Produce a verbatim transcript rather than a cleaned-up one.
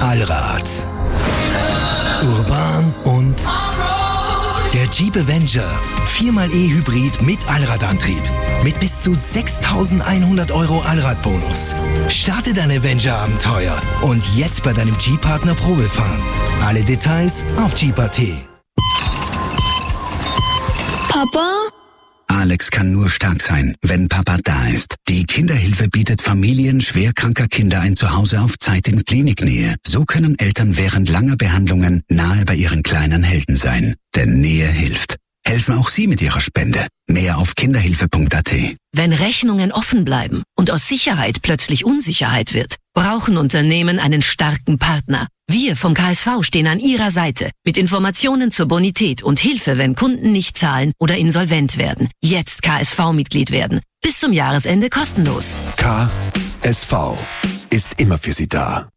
Allrad. Urban und der Jeep Avenger. viermal E-Hybrid mit Allradantrieb. Mit bis zu sechstausendeinhundert Euro Allradbonus. Starte dein Avenger-Abenteuer und jetzt bei deinem Jeep-Partner Probefahren. Alle Details auf jeep punkt a t. Papa? Alex kann nur stark sein, wenn Papa da ist. Die Kinderhilfe bietet Familien schwerkranker Kinder ein Zuhause auf Zeit in Kliniknähe. So können Eltern während langer Behandlungen nahe bei ihren kleinen Helden sein. Denn Nähe hilft. Helfen auch Sie mit Ihrer Spende. Mehr auf kinderhilfe punkt a t. Wenn Rechnungen offen bleiben und aus Sicherheit plötzlich Unsicherheit wird, brauchen Unternehmen einen starken Partner. Wir vom K S V stehen an Ihrer Seite mit Informationen zur Bonität und Hilfe, wenn Kunden nicht zahlen oder insolvent werden. Jetzt K S V-Mitglied werden. Bis zum Jahresende kostenlos. K S V ist immer für Sie da.